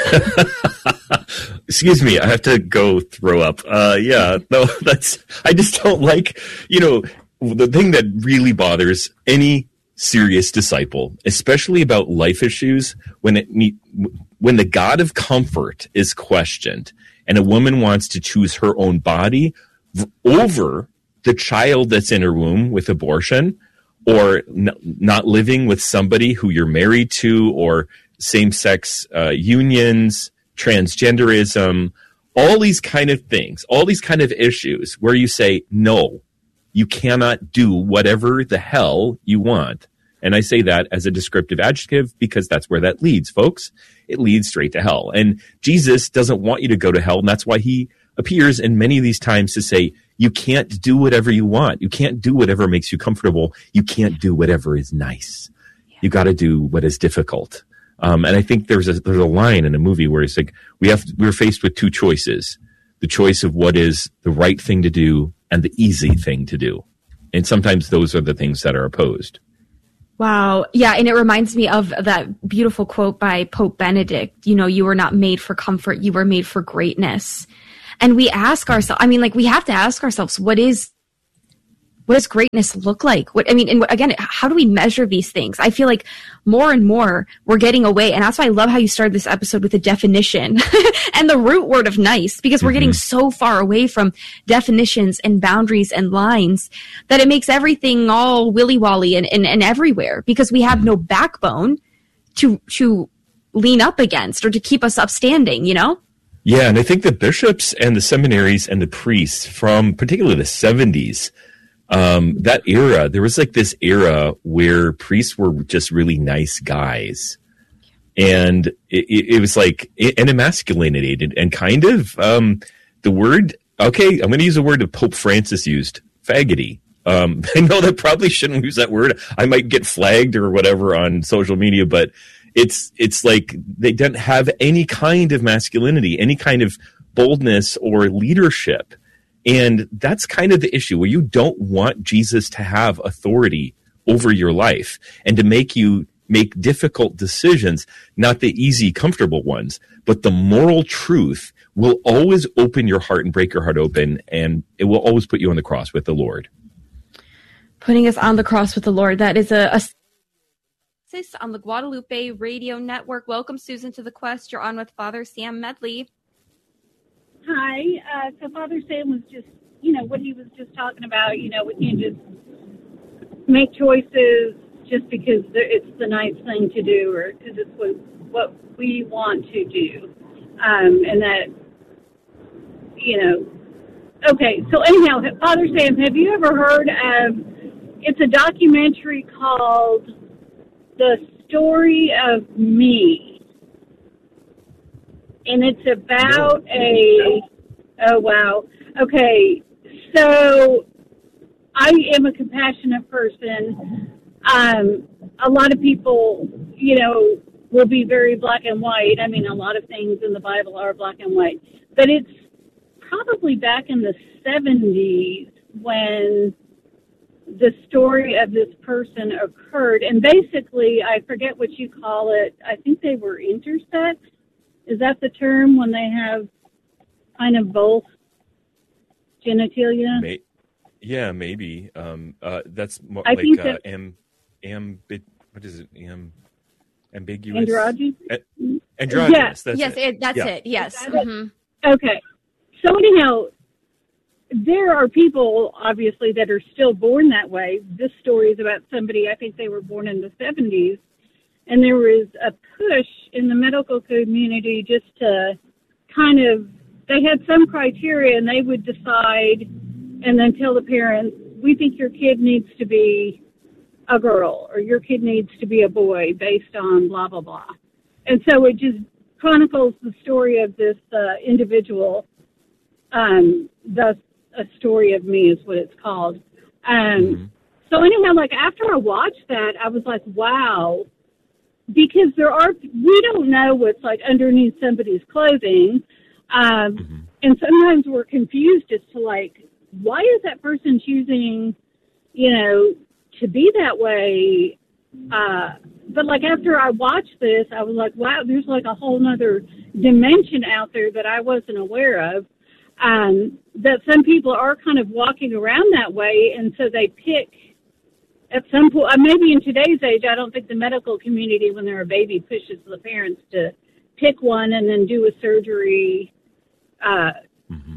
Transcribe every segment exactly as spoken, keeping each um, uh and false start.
Excuse me, I have to go throw up. Uh, yeah, no, that's, I just don't like, you know, the thing that really bothers any serious disciple, especially about life issues, when it when the God of comfort is questioned and a woman wants to choose her own body over the child that's in her womb with abortion, or n- not living with somebody who you're married to, or same-sex uh, unions, transgenderism, all these kind of things, all these kind of issues where you say, no, you cannot do whatever the hell you want. And I say that as a descriptive adjective because that's where that leads, folks. It leads straight to hell. And Jesus doesn't want you to go to hell, and that's why he appears in many of these times to say, you can't do whatever you want. You can't do whatever makes you comfortable. You can't do whatever is nice. You got to do what is difficult. Um, and I think there's a there's a line in a movie where it's like we have we're faced with two choices: the choice of what is the right thing to do and the easy thing to do. And sometimes those are the things that are opposed. Wow. Yeah. And it reminds me of that beautiful quote by Pope Benedict. You know, you were not made for comfort. You were made for greatness. And we ask ourselves, I mean, like we have to ask ourselves, what is, what does greatness look like? What, I mean, and again, how do we measure these things? I feel like more and more we're getting away. And that's why I love how you started this episode with a definition and the root word of nice, because we're mm-hmm. getting so far away from definitions and boundaries and lines that it makes everything all willy-wally and, and, and everywhere, because we have no backbone to, to lean up against or to keep us upstanding, you know? Yeah. And I think the bishops and the seminaries and the priests from particularly the seventies, Um, that era, there was like this era where priests were just really nice guys. And it, it, it was like, and emasculated and, and kind of, um, the word, okay, I'm going to use a word that Pope Francis used, faggoty. Um, I know that probably shouldn't use that word. I might get flagged or whatever on social media, but it's, it's like they didn't have any kind of masculinity, any kind of boldness or leadership. And that's kind of the issue, where you don't want Jesus to have authority over your life and to make you make difficult decisions, not the easy, comfortable ones, but the moral truth will always open your heart and break your heart open, and it will always put you on the cross with the Lord. Putting us on the cross with the Lord. That is a, a on the Guadalupe Radio Network. Welcome, Susan, to the Quest. You're on with Father Sam Medley. Hi. Uh, so Father Sam was just, you know, what he was just talking about, you know, we can't just make choices just because it's the nice thing to do or because it's what, what we want to do. Um, and that, you know, okay. So anyhow, Father Sam, have you ever heard of, it's a documentary called The Story of Me. And it's about a, oh, wow. Okay, so I am a compassionate person. Um, a lot of people, you know, will be very black and white. I mean, a lot of things in the Bible are black and white. But it's probably back in the seventies when the story of this person occurred. And basically, I forget what you call it. I think they were intersex. Is that the term when they have kind of both genitalia? May- yeah, maybe. Um, uh, that's more I like think uh, that, am, am, what is it? Am, ambiguous? Androgynous? A- androgynous, yes. that's yes, it. it, that's yeah. it, yes. Mm-hmm. Okay. So anyhow, there are people, obviously, that are still born that way. This story is about somebody, I think they were born in the seventies. And there was a push in the medical community just to kind of, they had some criteria and they would decide and then tell the parents, we think your kid needs to be a girl or your kid needs to be a boy based on blah, blah, blah. And so it just chronicles the story of this uh, individual. Um, thus, A Story of Me is what it's called. Um, mm-hmm. So anyhow, like after I watched that, I was like, wow. Because there are, we don't know what's like underneath somebody's clothing. Um, mm-hmm. And sometimes we're confused as to like, why is that person choosing, you know, to be that way? Uh, but like after I watched this, I was like, wow, there's like a whole nother dimension out there that I wasn't aware of. Um, that some people are kind of walking around that way, and so they pick at some point. Uh, maybe in today's age, I don't think the medical community, when they're a baby, pushes the parents to pick one and then do a surgery. Uh, mm-hmm.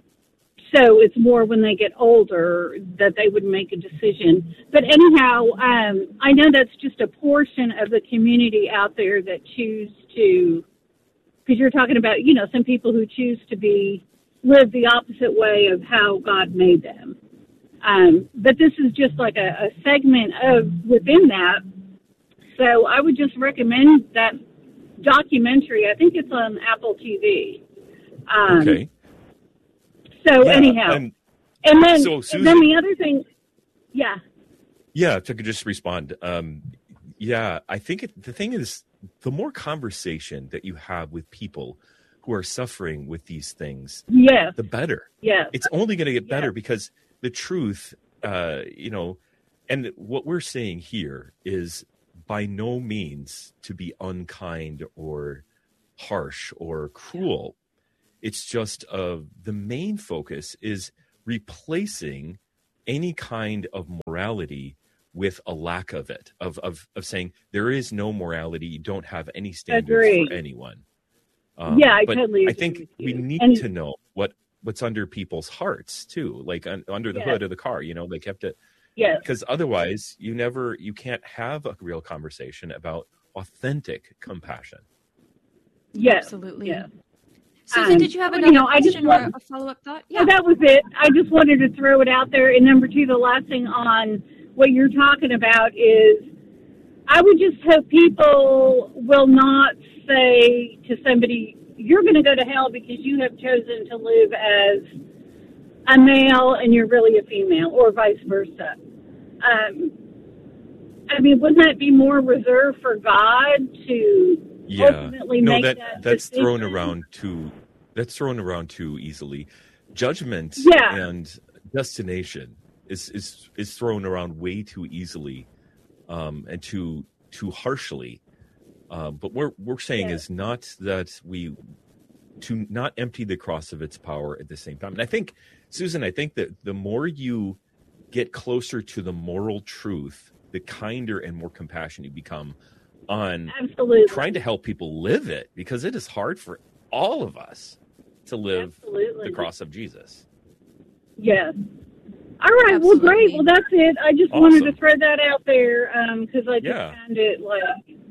So it's more when they get older that they would make a decision. But anyhow, um, I know that's just a portion of the community out there that choose to, because you're talking about, you know, some people who choose to be, live the opposite way of how God made them. Um, but this is just like a, a segment of within that. So I would just recommend that documentary. I think it's on Apple T V. Um, okay. So yeah, anyhow, and, and then so and then the other thing, yeah. Yeah, if I could just respond. Um, yeah, I think it, the thing is, the more conversation that you have with people who are suffering with these things, yes. the better. Yeah, it's only going to get better yes. because the truth, uh, you know, and what we're saying here is by no means to be unkind or harsh or cruel. It's just uh, the main focus is replacing any kind of morality with a lack of it, of of of saying there is no morality, you don't have any standards Agreed. for anyone. Um, yeah, I but totally agree I think with we you. need and, to know what what's under people's hearts too, like un, under the yes. hood of the car. You know, they kept it. Yes. Because otherwise, you never, you can't have a real conversation about authentic compassion. Yes. Absolutely. Yes. Susan, Um, did you have you another know, I just question want- or a follow-up thought? Yeah, that was it. I just wanted to throw it out there. And number two, the last thing on what you're talking about is I would just hope people will not say to somebody, you're going to go to hell because you have chosen to live as a male and you're really a female, or vice versa. Um, I mean, wouldn't that be more reserved for God to Yeah, ultimately no, make that, that that's decision? thrown around too. That's thrown around too easily. Judgment Yeah. and destination is is is thrown around way too easily, um, and too too harshly. Um, but what we're saying Yeah. is not that we to not empty the cross of its power at the same time. And I think, Susan, I think that the more you get closer to the moral truth, the kinder and more compassionate you become on Absolutely. trying to help people live it, because it is hard for all of us to live Absolutely. the cross of Jesus. Yes. All right. Well, great. Absolutely. Well, that's it. I just Awesome. wanted to throw that out there because I just Yeah. found it like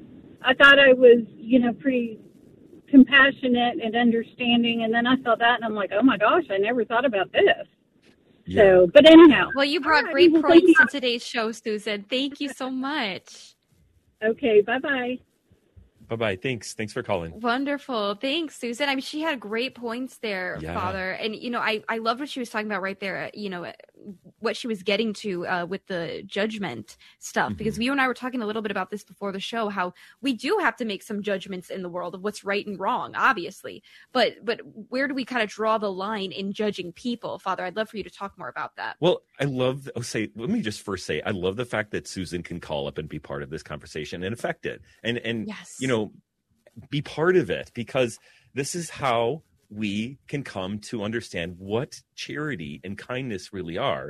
I thought I was, you know, pretty compassionate and understanding, and then I saw that and I'm like, oh my gosh, I never thought about this. Yeah. So, but anyhow. Well, you brought All right, great well, thank points you. to today's show, Susan. Thank you so much. Okay. Bye bye. Bye-bye. Thanks. Thanks for calling. Wonderful. Thanks, Susan. I mean, she had great points there, Yeah. Father. And, you know, I, I loved what she was talking about right there, you know, what she was getting to uh, with the judgment stuff, Mhm. because you and I were talking a little bit about this before the show, how we do have to make some judgments in the world of what's right and wrong, obviously. But but where do we kind of draw the line in judging people, Father? I'd love for you to talk more about that. Well, I love, oh, say, let me just first say, I love the fact that Susan can call up and be part of this conversation and affect it. And, and Yes. you know, be part of it, because this is how we can come to understand what charity and kindness really are.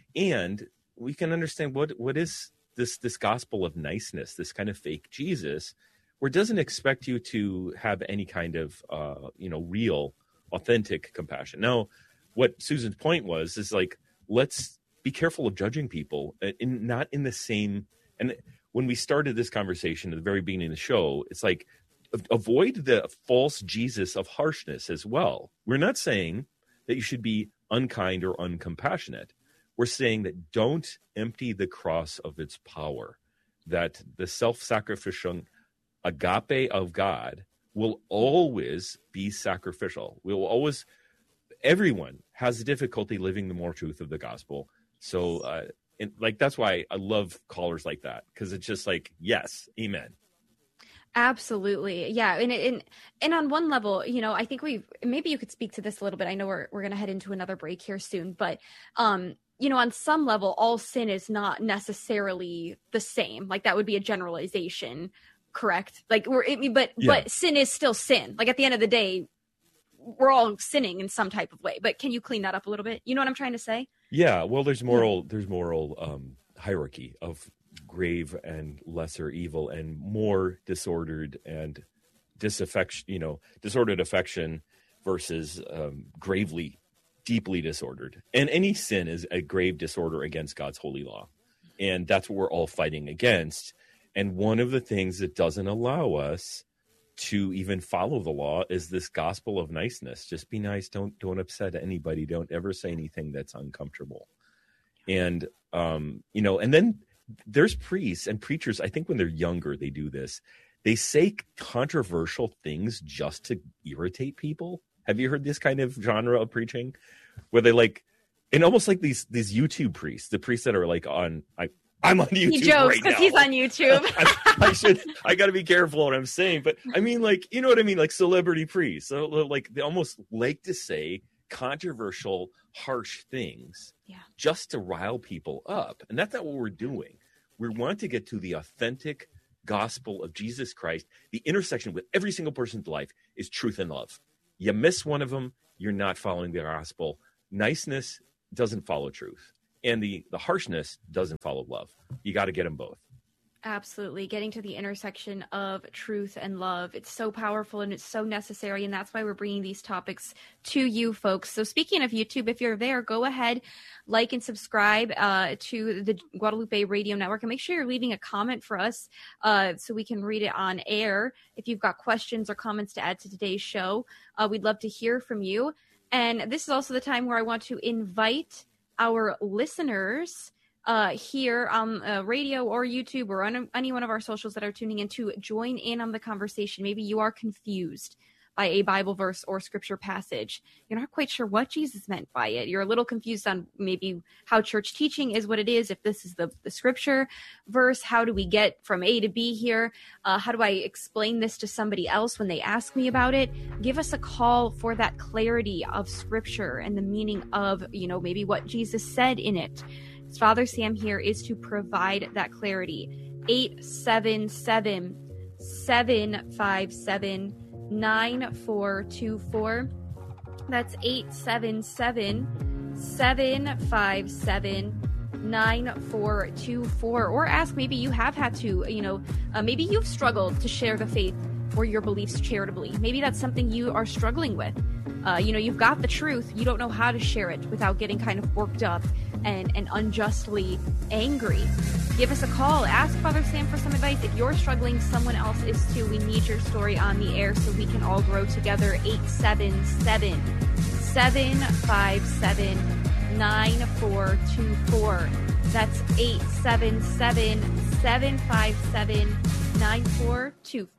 And we can understand what, what is this, this gospel of niceness, this kind of fake Jesus, where it doesn't expect you to have any kind of, uh, you know, real, authentic compassion. Now, what Susan's point was, is like, let's be careful of judging people in not in the same. And when we started this conversation at the very beginning of the show, it's like, avoid the false Jesus of harshness as well. We're not saying that you should be unkind or uncompassionate. We're saying that don't empty the cross of its power, that the self-sacrificial agape of God will always be sacrificial. We will always, everyone has difficulty living the more truth of the gospel. So, uh, and like, that's why I love callers like that, because it's just like, yes, amen. Absolutely. Yeah. And, and, and on one level, you know, I think we maybe you could speak to this a little bit. I know we're, we're going to head into another break here soon, but, um, you know, on some level, all sin is not necessarily the same. Like that would be a generalization, correct? Like we're, I mean, but, yeah. but sin is still sin. Like at the end of the day, we're all sinning in some type of way, but can you clean that up a little bit? You know what I'm trying to say? Yeah. Well, there's moral, there's moral, um, hierarchy of grave and lesser evil and more disordered and disaffection, you know, disordered affection versus, um, gravely, deeply disordered. And any sin is a grave disorder against God's holy law. And that's what we're all fighting against. And one of the things that doesn't allow us to even follow the law is this gospel of niceness. Just be nice. Don't, don't upset anybody. Don't ever say anything that's uncomfortable. And, um, you know, and then there's priests and preachers. I think when they're younger, they do this. They say controversial things just to irritate people. Have you heard this kind of genre of preaching where they like, and almost like these, these YouTube priests, the priests that are like on, I, I'm on YouTube. He jokes because right he's on YouTube. I, I should, I got to be careful what I'm saying, but I mean, like, you know what I mean? Like celebrity priests. So like they almost like to say controversial, harsh things yeah. just to rile people up. And that's not what we're doing. We want to get to the authentic gospel of Jesus Christ. The intersection with every single person's life is truth and love. You miss one of them, you're not following the gospel. Niceness doesn't follow truth. And the, the harshness doesn't follow love. You got to get them both. Absolutely. Getting to the intersection of truth and love. It's so powerful and it's so necessary. And that's why we're bringing these topics to you folks. So speaking of YouTube, if you're there, go ahead, like and subscribe uh, to the Guadalupe Radio Network and make sure you're leaving a comment for us uh, so we can read it on air. If you've got questions or comments to add to today's show, uh, we'd love to hear from you. And this is also the time where I want to invite our listeners Uh, here on uh, radio or YouTube or on any one of our socials that are tuning in to join in on the conversation. Maybe you are confused by a Bible verse or scripture passage. You're not quite sure what Jesus meant by it. You're a little confused on maybe how church teaching is what it is. If this is the, the scripture verse, how do we get from A to B here? Uh, how do I explain this to somebody else when they ask me about it? Give us a call for that clarity of scripture and the meaning of, you know, maybe what Jesus said in it. Father Sam here is to provide that clarity. eight seven seven, seven five seven, nine four two four. That's eight seven seven, seven five seven, nine four two four. Or ask, maybe you have had to, you know, uh, maybe you've struggled to share the faith or your beliefs charitably. Maybe that's something you are struggling with. Uh, you know, you've got the truth. You don't know how to share it without getting kind of worked up and, and unjustly angry. Give us a call. Ask Father Sam for some advice. If you're struggling, someone else is too. We need your story on the air so we can all grow together. eight seven seven, seven five seven, nine four two four. That's eight seven seven, seven five seven, nine four two four.